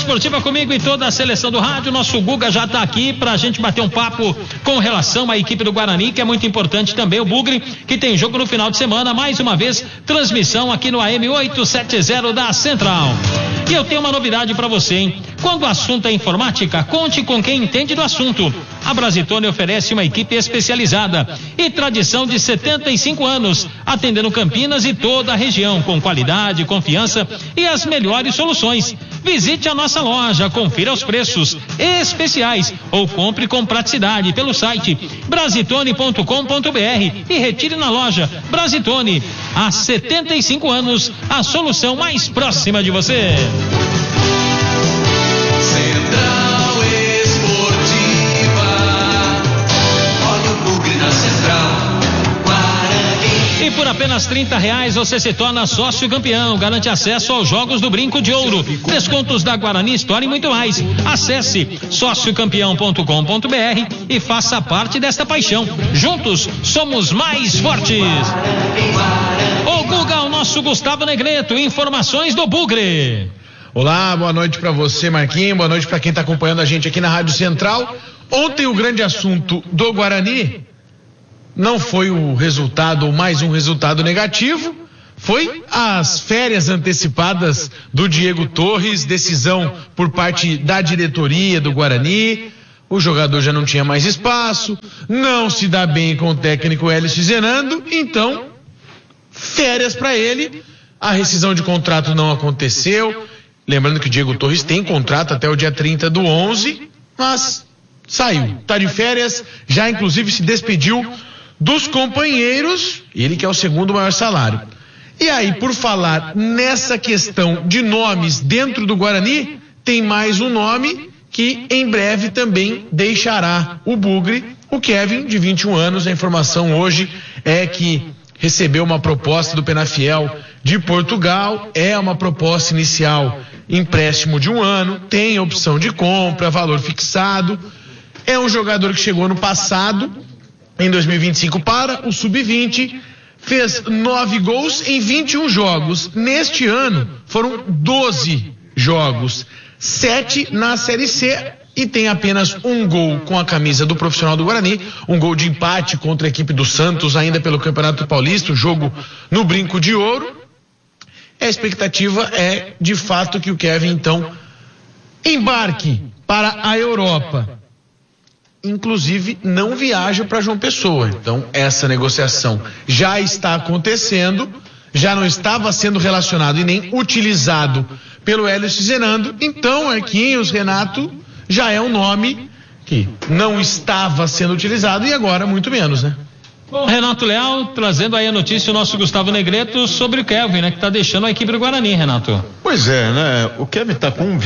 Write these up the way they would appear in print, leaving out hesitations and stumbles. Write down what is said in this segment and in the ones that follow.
esportiva comigo e toda a seleção do rádio. Nosso Guga já está aqui para a gente bater um papo com relação à equipe do Guarani, que é muito importante também. O Bugre, que tem jogo no final de semana. Mais uma vez, transmissão aqui no AM 870 da Central. E eu tenho uma novidade para você, hein? Quando o assunto é informática, conte com quem entende do assunto. A Brasitone oferece uma equipe especializada e tradição de 75 anos, atendendo Campinas e toda a região, com qualidade, confiança e as melhores soluções. Visite a nossa loja, confira os preços especiais ou compre com praticidade pelo site brasitone.com.br e retire na loja. Brasitone, há 75 anos, a solução mais próxima de você. Central Esportiva, olha o Bugre na Central. E por apenas R$30 você se torna sócio campeão, garante acesso aos jogos do Brinco de Ouro, descontos da Guarani Store e muito mais. Acesse sociocampeão.com.br e faça parte desta paixão. Juntos somos mais fortes. Ô Guga, o nosso Gustavo Negreto, informações do Bugre. Olá, boa noite para você, Marquinhos, boa noite para quem está acompanhando a gente aqui na Rádio Central. Ontem o grande assunto do Guarani não foi o resultado, ou mais um resultado negativo, foi as férias antecipadas do Diego Torres, decisão por parte da diretoria do Guarani. O jogador já não tinha mais espaço, não se dá bem com o técnico Hélio Cizenando, então férias para ele. A rescisão de contrato não aconteceu. Lembrando que o Diego Torres tem contrato até o dia 30/11, mas saiu, tá de férias, já inclusive se despediu dos companheiros, ele que é o segundo maior salário. E aí, por falar nessa questão de nomes dentro do Guarani, tem mais um nome que em breve também deixará o Bugre, o Kevin, de 21 anos. A informação hoje é que recebeu uma proposta do Penafiel de Portugal, é uma proposta inicial, empréstimo de 1 ano, tem opção de compra, valor fixado. É um jogador que chegou no passado, em 2025, para o Sub-20, fez 9 gols em 21 jogos. Neste ano foram 12 jogos, 7 na Série C, e tem apenas 1 gol com a camisa do profissional do Guarani, um gol de empate contra a equipe do Santos, ainda pelo Campeonato Paulista, o jogo no Brinco de Ouro. A expectativa é, de fato, que o Kevin, então, embarque para a Europa. Inclusive, não viaja para João Pessoa. Então, essa negociação já está acontecendo, já não estava sendo relacionado e nem utilizado pelo Hélio Cizenando. Então, Marquinhos, Renato, já é um nome que não estava sendo utilizado e agora muito menos, né? Bom, Renato Leal, trazendo aí a notícia, o nosso Gustavo Negreto, sobre o Kevin, né? Que tá deixando a equipe do Guarani, Renato. Pois é, né? O Kevin tá com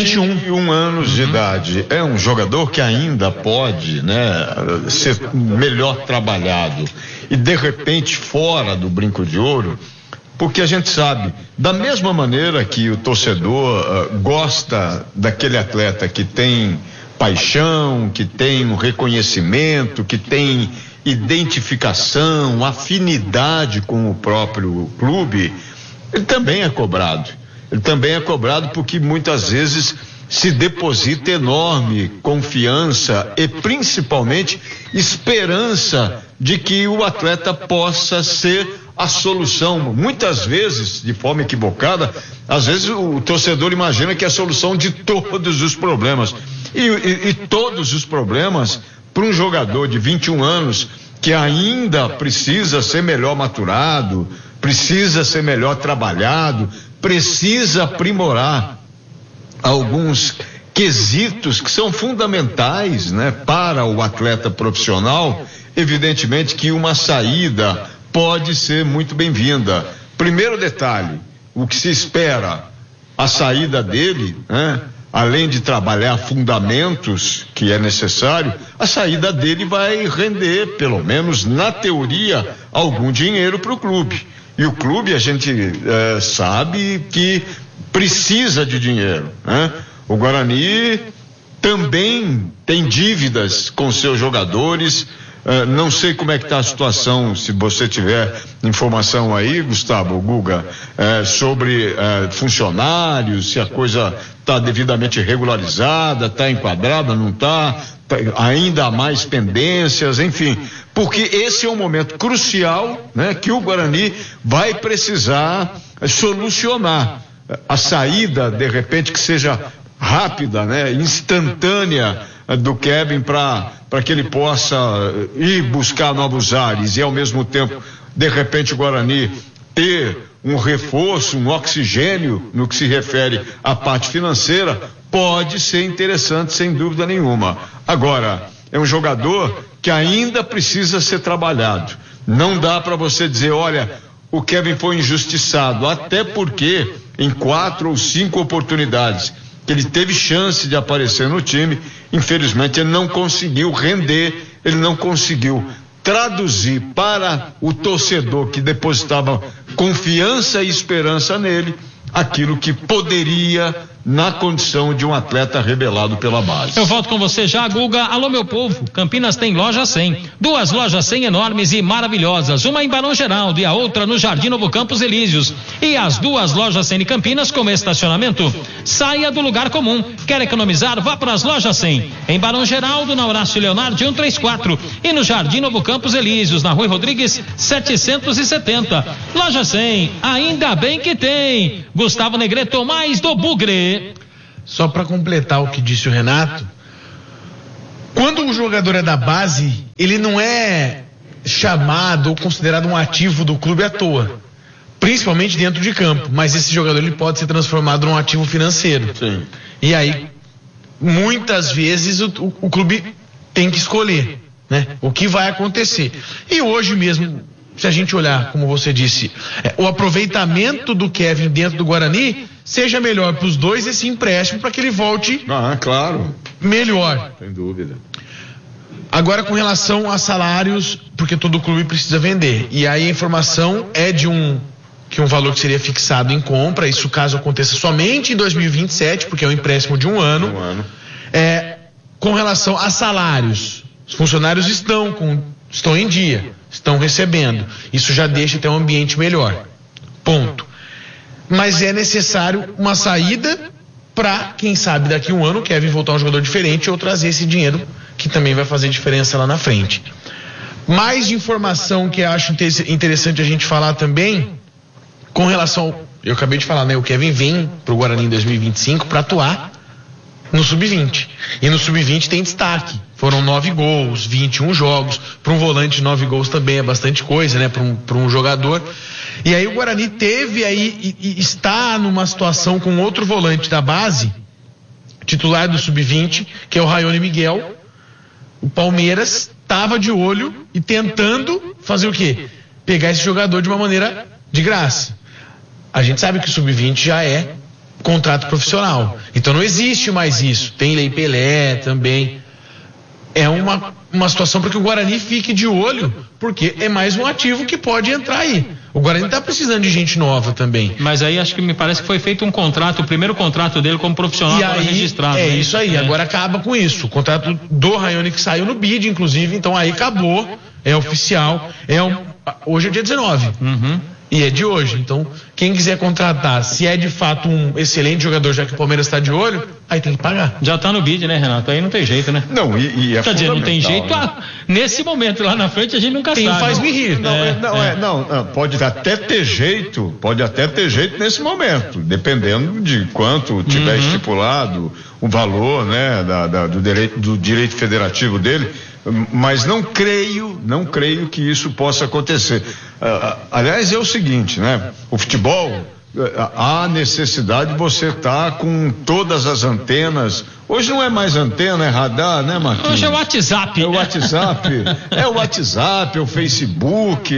21 anos de idade. É um jogador que ainda pode, né? Ser melhor trabalhado. E de repente fora do Brinco de Ouro, porque a gente sabe, da mesma maneira que o torcedor gosta daquele atleta que tem paixão, que tem um reconhecimento, que tem identificação, afinidade com o próprio clube, ele também é cobrado. Ele também é cobrado porque muitas vezes se deposita enorme confiança e principalmente esperança de que o atleta possa ser a solução. Muitas vezes, de forma equivocada, às vezes o torcedor imagina que é a solução de todos os problemas. E todos os problemas, para um jogador de 21 anos que ainda precisa ser melhor maturado, precisa ser melhor trabalhado, precisa aprimorar alguns quesitos que são fundamentais, né, para o atleta profissional. Evidentemente que uma saída pode ser muito bem-vinda. Primeiro detalhe, o que se espera, a saída dele, né? Além de trabalhar fundamentos que é necessário, a saída dele vai render, pelo menos na teoria, algum dinheiro para o clube. E o clube, a gente sabe que precisa de dinheiro, né? O Guarani também tem dívidas com seus jogadores, Não sei como é que está a situação, se você tiver informação aí, Gustavo, Guga, sobre funcionários, se a coisa está devidamente regularizada, está enquadrada, não está, ainda há mais pendências, enfim, porque esse é um momento crucial, né, que o Guarani vai precisar solucionar. A saída, de repente, que seja rápida, né, instantânea do Kevin para que ele possa ir buscar novos ares e ao mesmo tempo, de repente, o Guarani ter um reforço, um oxigênio no que se refere à parte financeira, pode ser interessante, sem dúvida nenhuma. Agora, é um jogador que ainda precisa ser trabalhado. Não dá para você dizer, olha, o Kevin foi injustiçado, até porque em 4 ou 5 oportunidades que ele teve chance de aparecer no time, infelizmente ele não conseguiu render, ele não conseguiu traduzir para o torcedor que depositava confiança e esperança nele aquilo que poderia na condição de um atleta revelado pela base. Eu volto com você já, Guga. Alô, meu povo, Campinas tem loja 100, 2 lojas 100 enormes e maravilhosas, uma em Barão Geraldo e a outra no Jardim Novo Campos Elíseos, e as 2 lojas 100 de Campinas com estacionamento. Saia do lugar comum, quer economizar? Vá para as lojas 100, em Barão Geraldo, na Horácio Leonardo 134, e no Jardim Novo Campos Elíseos, na Rui Rodrigues 770. Loja 100, ainda bem que tem. Gustavo Negreto, mais do Bugre. Só para completar o que disse o Renato, quando um jogador é da base, ele não é chamado ou considerado um ativo do clube à toa, principalmente dentro de campo, mas esse jogador ele pode ser transformado num ativo financeiro. Sim. E aí, muitas vezes o clube tem que escolher, né, o que vai acontecer. E hoje mesmo, se a gente olhar, como você disse, o aproveitamento do Kevin dentro do Guarani seja melhor para os dois esse empréstimo para que ele volte claro, melhor. Sem dúvida. Agora, com relação a salários, porque todo clube precisa vender, e aí a informação é de um valor que seria fixado em compra, isso caso aconteça somente em 2027, porque é um empréstimo de um ano. Com relação a salários, os funcionários estão em dia, estão recebendo, isso já deixa até um ambiente melhor, ponto. Mas é necessário uma saída para, quem sabe, daqui a um ano o Kevin voltar um jogador diferente ou trazer esse dinheiro que também vai fazer diferença lá na frente. Mais de informação que eu acho interessante a gente falar também, com relação, eu acabei de falar, né, o Kevin vem pro Guarani em 2025 para atuar no Sub-20. E no Sub-20 tem destaque. Foram 9 gols, 21 jogos. Para um volante, 9 gols também é bastante coisa, né? Para um jogador. E aí o Guarani teve aí e está numa situação com outro volante da base, titular do Sub-20, que é o Rayone Miguel. O Palmeiras estava de olho e tentando fazer o quê? Pegar esse jogador de uma maneira de graça. A gente sabe que o Sub-20 já é contrato profissional, então não existe mais isso. Tem Lei Pelé também. É uma situação para que o Guarani fique de olho, porque é mais um ativo que pode entrar aí. O Guarani está precisando de gente nova também. Mas aí acho que me parece que foi feito um contrato, o primeiro contrato dele como profissional para registrado. É isso aí, agora acaba com isso. O contrato do Rayone que saiu no BID, inclusive, então aí acabou, é oficial. Hoje é dia 19. E é de hoje, então quem quiser contratar, se é de fato um excelente jogador, já que o Palmeiras está de olho, aí tem que pagar. Já está no bid, né, Renato? Aí não tem jeito, né? Não, e é quer dizer, não tem jeito, né? Nesse momento lá na frente a gente nunca tem sabe. Faz-me rir. Não, pode até ter jeito nesse momento, dependendo de quanto tiver estipulado o valor, né, do direito federativo dele. Mas não creio que isso possa acontecer. Aliás, é o seguinte, né? O futebol, há necessidade de você estar com todas as antenas. Hoje não é mais antena, é radar, né, Marquinhos? Hoje é o WhatsApp. É o WhatsApp, é o Facebook,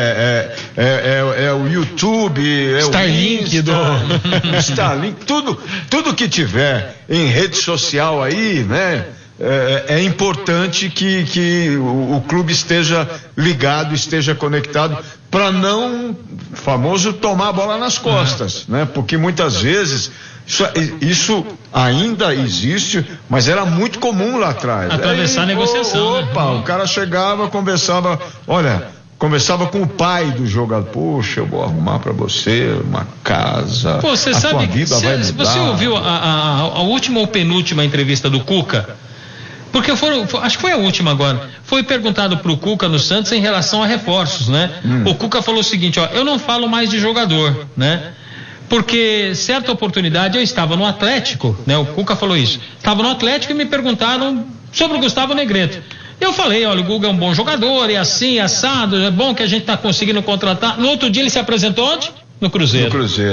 é o YouTube, é Starlink, o Starlink, tudo que tiver em rede social aí, né? é importante que o clube esteja ligado, esteja conectado, para não, famoso, tomar a bola nas costas, né? Porque muitas vezes isso ainda existe, mas era muito comum lá atrás. Atravessar a negociação. Opa, né? O cara chegava, conversava com o pai do jogador. Poxa, eu vou arrumar para você uma casa. Pô, você sabe, tua vida vai mudar. Você ouviu a última ou penúltima entrevista do Cuca? Porque acho que foi a última agora. Foi perguntado pro Cuca no Santos em relação a reforços, né? O Cuca falou o seguinte, eu não falo mais de jogador, né? Porque certa oportunidade eu estava no Atlético, né? O Cuca falou isso. Estava no Atlético e me perguntaram sobre o Gustavo Negreto. Eu falei, olha, o Guga é um bom jogador, é assim, assado, é bom que a gente está conseguindo contratar. No outro dia ele se apresentou onde? No Cruzeiro. No Cruzeiro.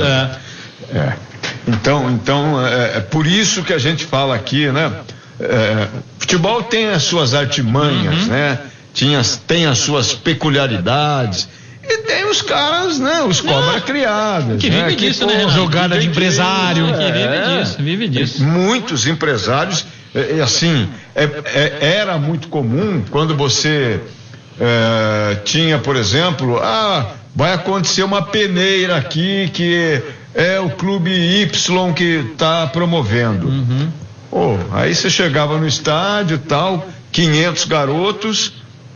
Então, é por isso que a gente fala aqui, né? Futebol tem as suas artimanhas, né? Tem as suas peculiaridades. E tem os caras, né? Os cobra criadas. Que vive disso, né? Jogada de empresário. Que vive disso. Muitos empresários, assim, era muito comum quando você tinha, por exemplo, vai acontecer uma peneira aqui que é o clube Y que está promovendo. Aí você chegava no estádio, tal, 500 garotos,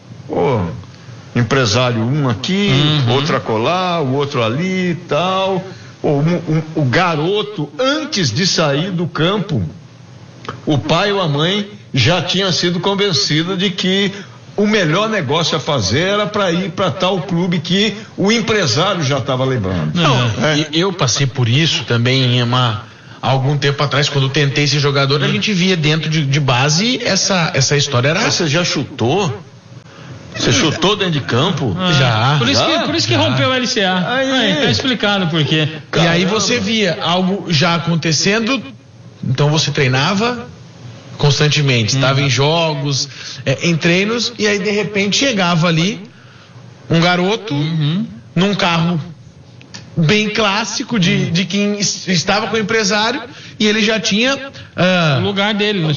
empresário um aqui, outro acolá, o outro ali, tal. O garoto, antes de sair do campo, o pai ou a mãe já tinha sido convencido de que o melhor negócio a fazer era para ir para tal clube que o empresário já estava levando. Eu passei por isso também algum tempo atrás, quando tentei ser jogador, a gente via dentro de base essa história. Você já chutou? Você chutou dentro de campo? Já. Por isso que rompeu o LCA. Tá explicado por quê. E aí você via algo já acontecendo, então você treinava constantemente, estava em jogos, em treinos, e aí de repente chegava ali um garoto num carro bem clássico de quem estava com o empresário, e ele já tinha o lugar dele,